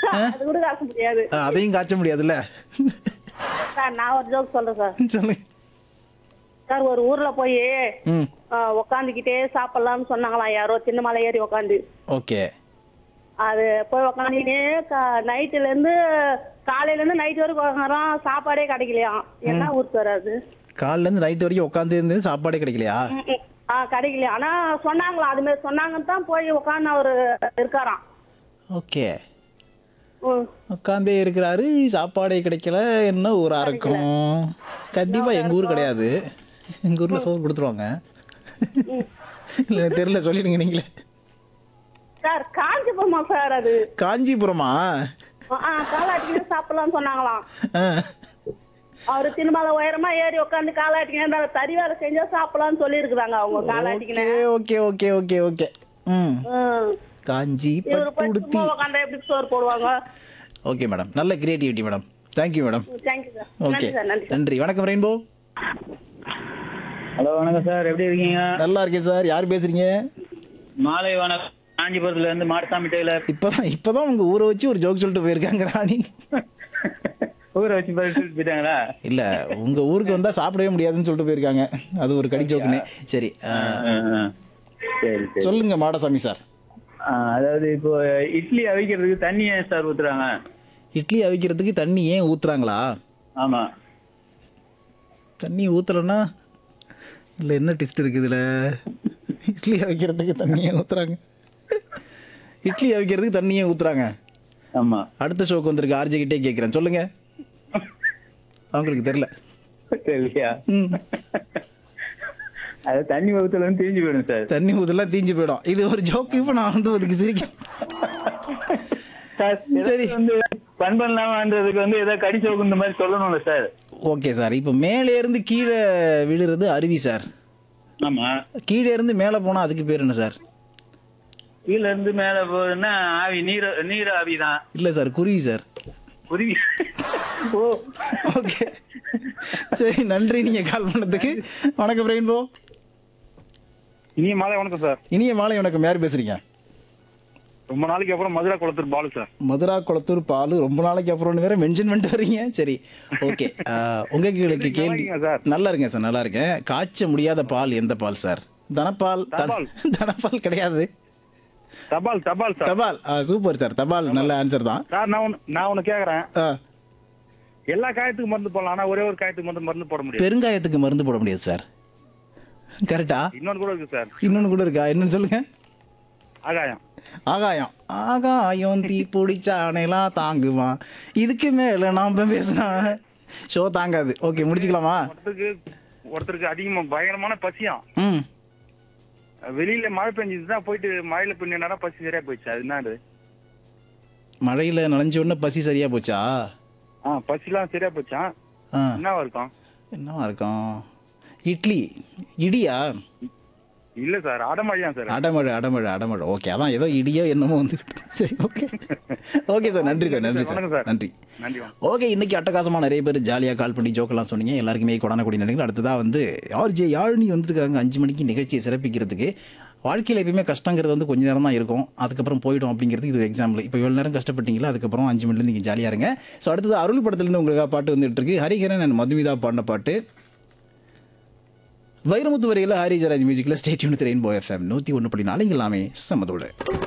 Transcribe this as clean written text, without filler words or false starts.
அது கூட காக்க முடியாது அதையும் காய்ச்ச முடியாதுல்ல. சார். நான் ஒரு ஜோக் சொல்றேன் சார். சொல்லுங்க. சார், ஒரு ஊர்ல போய் ம். உக்காந்துக்கிட்டே சாப்பிடலாம்னு சொன்னாங்களாம் யாரோ, சின்ன மலை ஏறி உக்காந்து. ஓகே. அது போய் உக்காந்துக்கிட்டே நைட்டுல இருந்து காலையில இருந்து நைட் வரைக்கும் உக்காந்துறோம், சாப்பாடே கிடைக்கலையாம். என்ன ஊர் சார் அது? காலையிலேருந்து நைட் வரைக்கும் உட்காந்து இருந்து சாப்பாடே கிடைக்கலையா? கிடைக்கலையா. ஆனா சொன்னாங்களா, அது மாதிரி சொன்னாங்கன்னு தான் போய் உக்காந்து அவரு இருக்காராம். ஓகே. உட்காந்தே இருக்கிறாரு, சாப்பாடே கிடைக்கல. என்ன ஊரா இருக்கும்? கண்டிப்பா எங்க ஊர் கிடையாது. எங்க ஊர்ல சோறு கொடுத்துருவாங்க. இல்ல தெரியல, சொல்லிடுங்க நீங்களே. சார், காஞ்சிபுரமா சார் அது? காஞ்சிபுரமா? காலாட்டிக்கினே சாப்பிடலாம்னு சொன்னாங்களாம். ஆ. அவரு திருமலை உயரமா ஏறி உட்காந்து காலாட்டிக்கினே தறி வேலை செஞ்சா சாப்பிடலாம்னு சொல்லி இருக்கிறாங்க அவங்க. காலாட்டிக்கினே. Okay okay okay okay. ம். காஞ்சி பட்டுடுத்தி. உட்காந்தா எப்படி சோறு போடுவாங்க? ஓகே மேடம், நல்ல creativity madam. Thank you madam. Thank you sir. Okay, நன்றி சார். நன்றி. நன்றி. வணக்கம் ரெயின்போ. ஹலோ, வணக்கம் சார். எப்படி இருக்கீங்க? நல்லா இருக்கேன் சார். யார் பேசுறீங்க? மாலை வணக்கம். காஞ்சிபுரத்துல இருந்து மாட்டுசாமி டெய்லர். இப்பதான் உங்க ஊரை வச்சு ஒரு ஜோக் சொல்லிட்டு போயிருக்காங்க ராணி. ஊரை வச்சு சொல்லிட்டு போயிட்டாங்களா? இல்ல, உங்க ஊருக்கு வந்தா சாப்பிடவே முடியாதுன்னு சொல்லிட்டு போயிருக்காங்க. அது ஒரு கடி ஜோக்குன்னு. சரி, சரி சரி. சொல்லுங்க மாடசாமி சார். அதாவது இப்போ இட்லி அவிக்கிறதுக்கு தண்ணி ஏன் சார் ஊத்துறாங்க? இட்லி அவிக்கிறதுக்கு தண்ணி ஏன் ஊத்துறாங்களா? ஆமா. தண்ணி ஊத்தலன்னா இல்ல என்ன ட்விஸ்ட் இருக்கு இதுல? இட்லி அவிக்கிறதுக்கு தண்ணி ஏன் ஊத்துறாங்க? இட்லி அவிக்கிறதுக்கு தண்ணி ஏன் ஊத்துறாங்க? ஆமா. அடுத்த ஷோக்கு வந்திருக்கு, ஆர்ஜே கிட்டே கேட்கிறேன். சொல்லுங்க. அவங்களுக்கு தெரியல. தெரியலையா? ம். அது தண்ணி ஊத்தலன்னு தெரிஞ்சு போயிடும் சார். தண்ணி ஊத்தலாம் தீஞ்சு போயிடும். இது ஒரு ஜோக்கு. இப்ப நான் வந்து அதுக்கு சிரிக்கிறேன். சரி, வந்து பண் பண்ணலாமான்றதுக்கு வந்து ஏதாவது கடி சோக்கு இந்த மாதிரி சொல்லணும்ல சார். Okay sir. இப்போ மேலே இருந்து கீழே விழுறது அருவி சார். ஆமா. கீழே இருந்து மேலே போனா அதுக்கு பேர் என்ன சார்? கீழ இருந்து மேல போகுதுன்னா ஆவி, நீர் ஆவி தான். இல்ல சார், குருவி சார். குருவி. ஓ, ஓகே. சரி, நன்றி நீங்க கால் பண்ணதுக்கு. வணக்கம் ரெயின்போ. இனிய மாலை வணக்கம் சார். இனிய மாலை வணக்கம். யார் பேசுறீங்க? ரொம்ப நாளைக்கு அப்புறம் மதுரா குளத்தூர் பாலு சார். மதுரா குளத்தூர் பாலு. ரொம்ப நாளைக்கு அப்புறம் வேற மென்ஷன் பண்ணிட்டு வர்றீங்க. சரி, ஓகே. உங்களுக்கு கேள்வி. நல்லா இருக்கேன் சார், நல்லா இருக்கேன். காய்ச்ச முடியாத பால் எந்த பால் சார்? தனப்பால்? தனப்பால் கிடையாது. தபால் தபால் சார். தபால். சூப்பர் சார், தபால். நல்ல ஆன்சர் தான் சார். நான் ஒன்னு கேக்குறேன். எல்லா காயத்துக்கும் மருந்து போடலாம், ஆனா ஒரே ஒரு காயத்துக்கு மருந்து போட முடியாது. பெருங்காயத்துக்கு மருந்து போட முடியாது சார். கரெக்டா? இன்னொன்னு கூட இருக்கு சார். இன்னொன்னு கூட இருக்கா? என்னன்னு சொல்லுங்க. ஆகாயம். ஆகாயம். ஆகாயம் தீ பிடிச்சானேலாம் தாங்குவான். இதுக்கு மேல நாம பேசினா ஷோ தாங்காது. ஓகே, முடிச்சுக்கலாமா? ஒருத்தருக்கு அதிகமா பயங்கரமான பசியாம். ம். வெளியில மழை பெஞ்சதுதான், போயிட்டு மழையில பின்னா பசி சரியா போயிடுச்சு. அது என்னது? மழையில நனைஞ்ச உடனே பசி சரியா போச்சா? பசிலாம் சரியா போச்சான். என்னவா இருக்கும்? என்னவா இருக்கும்? இட்லி. இடியா? இல்ல சார், அடமழையா சார். அடமழை. ஓகே, அதான் ஏதோ இடியோ என்னமோ வந்து. சரி, ஓகே. ஓகே சார், நன்றி சார். நன்றி சார். நன்றி. ஓகே, இன்னைக்கு அட்டகாசமாக நிறைய பேர் ஜாலியாக கால் பண்ணி ஜோக்கெல்லாம் சொன்னீங்க. எல்லாருக்குமே கொடானக்கூடிய நினைக்கிறேன். அடுத்ததாக வந்து ஆர்ஜே யாழினி வந்துருக்காங்க 5 மணிக்கு நிகழ்ச்சியை சிறப்பிக்கிறதுக்கு. வாழ்க்கையில் எப்பயுமே கஷ்டங்கிறது வந்து கொஞ்ச நேரம் தான் இருக்கும், அதுக்கப்புறம் போயிடும் அப்படிங்கிறது இது ஒரு எக்ஸாம்பிள். இப்போ இவ்வளோ நேரம் கஷ்டப்பட்டீங்களா, அதுக்கப்புறம் 5 மணிலேருந்து நீங்கள் ஜாலியாக இருங்க. ஸோ அடுத்தது அருள் படத்துலேருந்து உங்களுக்காக பாட்டு வந்துட்டு இருக்கு. ஹரிஹரன் அண்ட் மதுமிதா பாடின பாட்டு. வைரமுத்து வரையில் ஹாரி ஜராஜ் மியூசிக்கில். Stay tune with rainbow FM 101.4 எல்லாமே சமதோடு.